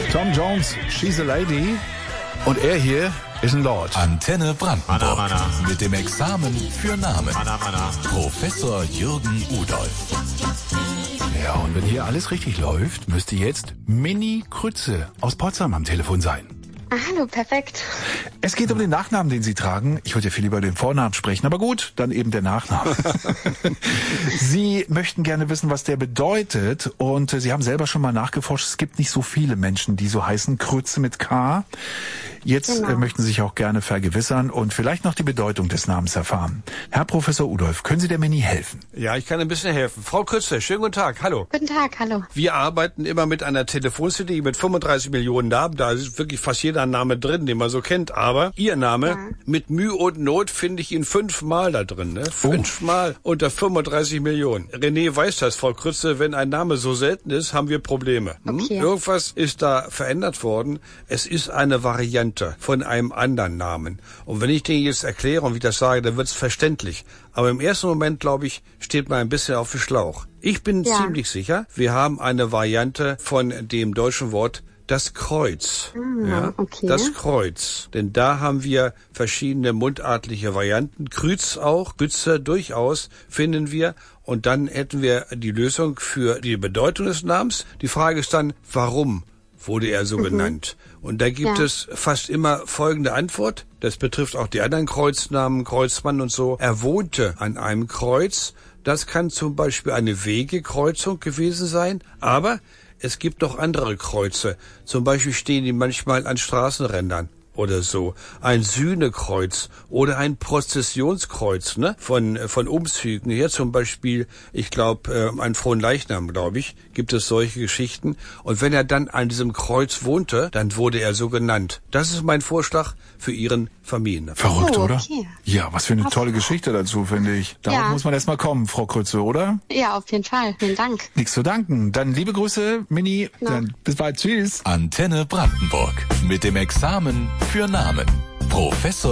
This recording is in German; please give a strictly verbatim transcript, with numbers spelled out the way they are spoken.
Tom Jones, She's a Lady. Und er hier ist ein Lord. Antenne Brandenburg. Mana, mana. Mit dem Examen für Namen. Mana, mana. Professor Jürgen Udolph. Ja, und wenn hier alles richtig läuft, müsste jetzt Mini Krütze aus Potsdam am Telefon sein. Ah, hallo, perfekt. Es geht um den Nachnamen, den Sie tragen. Ich wollte ja viel über den Vornamen sprechen, aber gut, dann eben der Nachname. Sie möchten gerne wissen, was der bedeutet, und Sie haben selber schon mal nachgeforscht. Es gibt nicht so viele Menschen, die so heißen, Krütze mit K. Jetzt Genau. äh, möchten Sie sich auch gerne vergewissern und vielleicht noch die Bedeutung des Namens erfahren. Herr Professor Udolph, können Sie der Mini helfen? Ja, ich kann ein bisschen helfen. Frau Krütze, schönen guten Tag. Hallo. Guten Tag, hallo. Wir arbeiten immer mit einer Telefonzelle mit fünfunddreißig Millionen Namen. Da ist wirklich fast jeder Name drin, den man so kennt. Aber Ihr Name, Ja. mit Mühe und Not finde ich ihn fünfmal da drin. Ne? Fünfmal unter fünfunddreißig Millionen. René weiß das, Frau Krütze. Wenn ein Name so selten ist, haben wir Probleme. Hm? Okay. Irgendwas ist da verändert worden. Es ist eine Variante von einem anderen Namen. Und wenn ich den jetzt erkläre und wie ich das sage, dann wird es verständlich. Aber im ersten Moment, glaube ich, steht man ein bisschen auf dem Schlauch. Ich bin Ja. ziemlich sicher, wir haben eine Variante von dem deutschen Wort das Kreuz. Ah, ja, okay. Das Kreuz. Denn da haben wir verschiedene mundartliche Varianten. Krütz auch, Bütze durchaus finden wir. Und dann hätten wir die Lösung für die Bedeutung des Namens. Die Frage ist dann, warum wurde er so Mhm. genannt? Und da gibt Ja. es fast immer folgende Antwort. Das betrifft auch die anderen Kreuznamen, Kreuzmann und so. Er wohnte an einem Kreuz. Das kann zum Beispiel eine Wegekreuzung gewesen sein. Aber es gibt noch andere Kreuze. Zum Beispiel stehen die manchmal an Straßenrändern oder so. Ein Sühnekreuz oder ein Prozessionskreuz, ne? Von, von Umzügen. Hier zum Beispiel, ich glaube, äh, ein Fronleichnam, glaube ich, gibt es solche Geschichten. Und wenn er dann an diesem Kreuz wohnte, dann wurde er so genannt. Das ist mein Vorschlag für Ihren Familiennamen. Verrückt, Oh, oder? okay. Ja, was für eine tolle Geschichte dazu, finde ich. Darauf Ja. muss man erst mal kommen, Frau Krütze, oder? Ja, auf jeden Fall. Vielen Dank. Nichts zu danken. Dann liebe Grüße, Mini. Ja. Dann bis bald. Tschüss. Antenne Brandenburg. Mit dem Examen für Namen. Professor